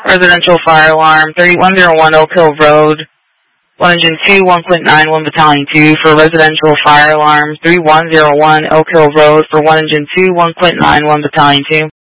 Residential fire alarm, 3101 Oak Hill Road, 1 Engine 2, 1 Quint 9, 1 Battalion 2 for residential fire alarm, 3101 Oak Hill Road for 1 Engine 2, 1 Quint 9, 1 Battalion 2.